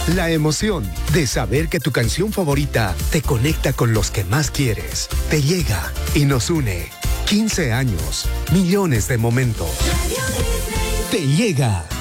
La emoción de saber que tu canción favorita te conecta con los que más quieres, te llega y nos une. 15 años, millones de momentos. Te llega.